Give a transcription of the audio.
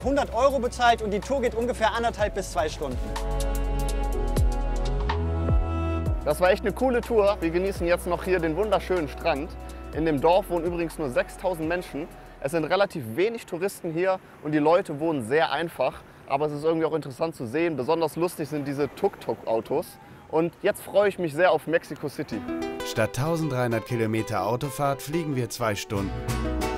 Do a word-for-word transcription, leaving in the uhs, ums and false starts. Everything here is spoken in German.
hundert Euro bezahlt und die Tour geht ungefähr anderthalb bis zwei Stunden. Das war echt eine coole Tour. Wir genießen jetzt noch hier den wunderschönen Strand. In dem Dorf wohnen übrigens nur sechstausend Menschen. Es sind relativ wenig Touristen hier und die Leute wohnen sehr einfach. Aber es ist irgendwie auch interessant zu sehen. Besonders lustig sind diese Tuk-Tuk-Autos. Und jetzt freue ich mich sehr auf Mexico City. Statt dreizehnhundert Kilometer Autofahrt fliegen wir zwei Stunden.